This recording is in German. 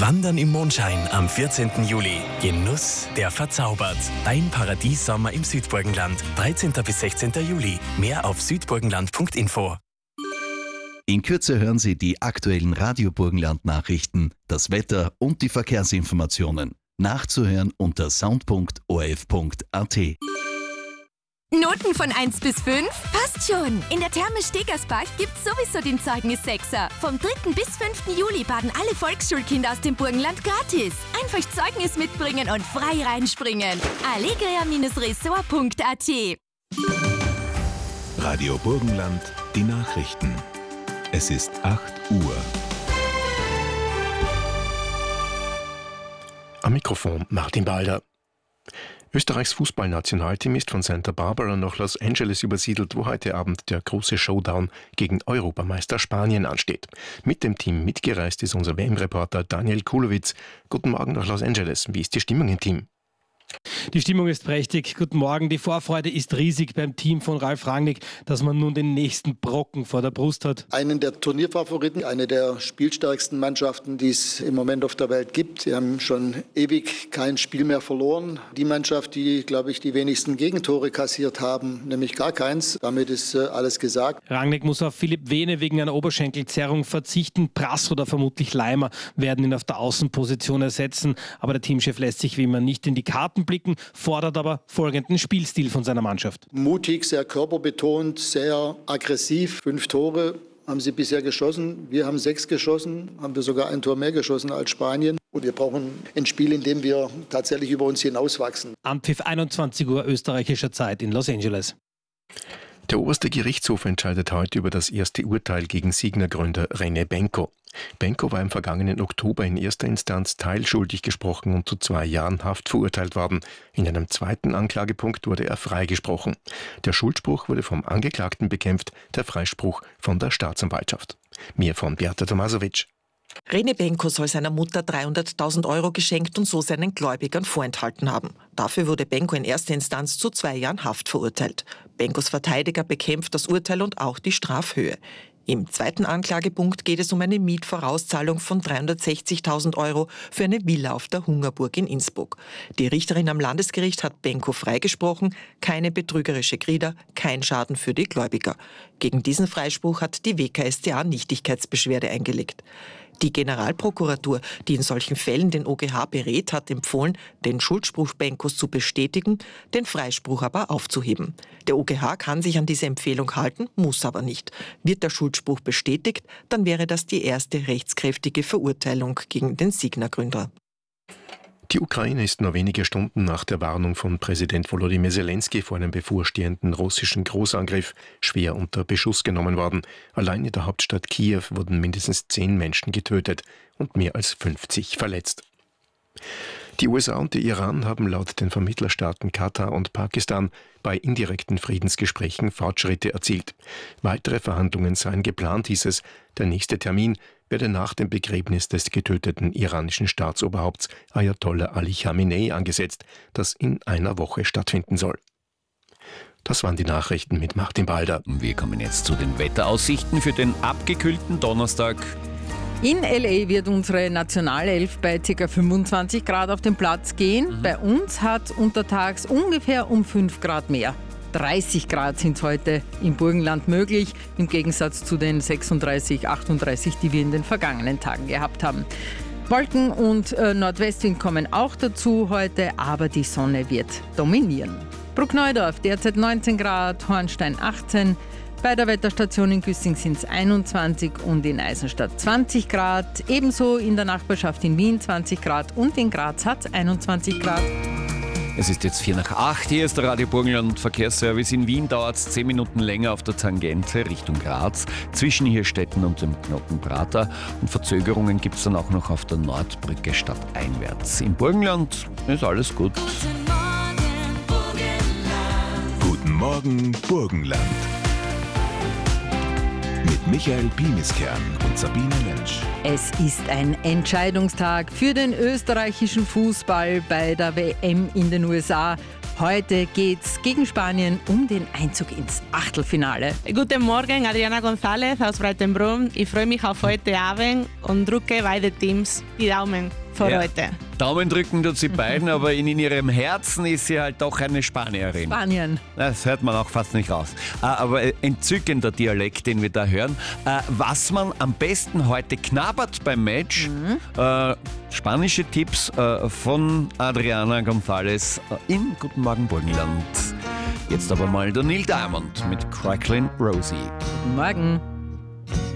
Wandern im Mondschein am 14. Juli. Genuss, der verzaubert. Dein Paradiessommer im Südburgenland. 13. bis 16. Juli. Mehr auf südburgenland.info. In Kürze hören Sie die aktuellen Radio Burgenland-Nachrichten, das Wetter und die Verkehrsinformationen. Nachzuhören unter sound.orf.at. Noten von 1 bis 5? Passt schon! In der Therme Stegersbach gibt's sowieso den Zeugnis 6er. Vom 3. bis 5. Juli baden alle Volksschulkinder aus dem Burgenland gratis. Einfach Zeugnis mitbringen und frei reinspringen. allegria-resort.at. Radio Burgenland, die Nachrichten. Es ist 8 Uhr. Am Mikrofon Martin Balder. Österreichs Fußballnationalteam ist von Santa Barbara nach Los Angeles übersiedelt, wo heute Abend der große Showdown gegen Europameister Spanien ansteht. Mit dem Team mitgereist ist unser WM-Reporter Daniel Kulowitz. Guten Morgen nach Los Angeles. Wie ist die Stimmung im Team? Die Stimmung ist prächtig. Guten Morgen. Die Vorfreude ist riesig beim Team von Ralf Rangnick, dass man nun den nächsten Brocken vor der Brust hat. Einen der Turnierfavoriten, eine der spielstärksten Mannschaften, die es im Moment auf der Welt gibt. Sie haben schon ewig kein Spiel mehr verloren. Die Mannschaft, die, glaube ich, die wenigsten Gegentore kassiert haben, nämlich gar keins. Damit ist alles gesagt. Rangnick muss auf Philipp Wehne wegen einer Oberschenkelzerrung verzichten. Prass oder vermutlich Leimer werden ihn auf der Außenposition ersetzen. Aber der Teamchef lässt sich wie immer nicht in die Karten blicken, fordert aber folgenden Spielstil von seiner Mannschaft. Mutig, sehr körperbetont, sehr aggressiv. 5 Tore haben sie bisher geschossen. Wir haben 6 geschossen, haben wir sogar ein Tor mehr geschossen als Spanien. Und wir brauchen ein Spiel, in dem wir tatsächlich über uns hinauswachsen. Anpfiff 21 Uhr österreichischer Zeit in Los Angeles. Der oberste Gerichtshof entscheidet heute über das erste Urteil gegen Signa-Gründer René Benko. Benko war im vergangenen Oktober in erster Instanz teilschuldig gesprochen und zu 2 Jahren Haft verurteilt worden. In einem zweiten Anklagepunkt wurde er freigesprochen. Der Schuldspruch wurde vom Angeklagten bekämpft, der Freispruch von der Staatsanwaltschaft. Mehr von Beata Tomasovic. René Benko soll seiner Mutter 300.000 Euro geschenkt und so seinen Gläubigern vorenthalten haben. Dafür wurde Benko in erster Instanz zu 2 Jahren Haft verurteilt. Benkos Verteidiger bekämpft das Urteil und auch die Strafhöhe. Im zweiten Anklagepunkt geht es um eine Mietvorauszahlung von 360.000 Euro für eine Villa auf der Hungerburg in Innsbruck. Die Richterin am Landesgericht hat Benko freigesprochen, keine betrügerische Grieder, kein Schaden für die Gläubiger. Gegen diesen Freispruch hat die WKStA Nichtigkeitsbeschwerde eingelegt. Die Generalprokuratur, die in solchen Fällen den OGH berät, hat empfohlen, den Schuldspruch Benkos zu bestätigen, den Freispruch aber aufzuheben. Der OGH kann sich an diese Empfehlung halten, muss aber nicht. Wird der Schuldspruch bestätigt, dann wäre das die erste rechtskräftige Verurteilung gegen den Signa-Gründer. Die Ukraine ist nur wenige Stunden nach der Warnung von Präsident Volodymyr Zelensky vor einem bevorstehenden russischen Großangriff schwer unter Beschuss genommen worden. Allein in der Hauptstadt Kiew wurden mindestens 10 Menschen getötet und mehr als 50 verletzt. Die USA und der Iran haben laut den Vermittlerstaaten Katar und Pakistan bei indirekten Friedensgesprächen Fortschritte erzielt. Weitere Verhandlungen seien geplant, hieß es. Der nächste Termin werde nach dem Begräbnis des getöteten iranischen Staatsoberhaupts Ayatollah Ali Khamenei angesetzt, das in einer Woche stattfinden soll. Das waren die Nachrichten mit Martin Balder. Wir kommen jetzt zu den Wetteraussichten für den abgekühlten Donnerstag. In L.A. wird unsere Nationalelf bei ca. 25 Grad auf den Platz gehen. Bei uns hat untertags ungefähr um 5 Grad mehr. 30 Grad sind heute im Burgenland möglich, im Gegensatz zu den 36, 38, die wir in den vergangenen Tagen gehabt haben. Wolken und Nordwestwind kommen auch dazu heute, aber die Sonne wird dominieren. Bruckneudorf derzeit 19 Grad, Hornstein 18, bei der Wetterstation in Güssing sind es 21 und in Eisenstadt 20 Grad. Ebenso in der Nachbarschaft in Wien 20 Grad und in Graz hat es 21 Grad. Es ist jetzt 7:45. Hier ist der Radio Burgenland Verkehrsservice. In Wien dauert es 10 Minuten länger auf der Tangente Richtung Graz, zwischen Hirstetten und dem Knoten Prater. Und Verzögerungen gibt es dann auch noch auf der Nordbrücke stadteinwärts. Im Burgenland ist alles gut. Guten Morgen, Burgenland. Mit Michael Piemiskern und Sabine Lentsch. Es ist ein Entscheidungstag für den österreichischen Fußball bei der WM in den USA. Heute geht's gegen Spanien um den Einzug ins Achtelfinale. Guten Morgen, Adriana González aus Breitenbrunn. Ich freue mich auf heute Abend und drücke beide Teams die Daumen für heute. Daumen drücken tut sie beiden, aber in ihrem Herzen ist sie halt doch eine Spanierin. Spanien. Das hört man auch fast nicht raus. Aber entzückender Dialekt, den wir da hören. Was man am besten heute knabbert beim Match. Spanische Tipps von Adriana González in Guten Morgen Burgenland. Jetzt aber mal der Neil Diamond mit Cracklin' Rosie. Guten Morgen.